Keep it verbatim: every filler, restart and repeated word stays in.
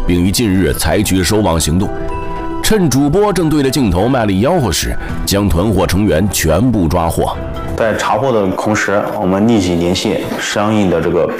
并于近日采取收网行动。趁主播正对着镜头卖力吆喝时，将囤货成员全部抓获。 在查获的同时，我们立即联系相应的这个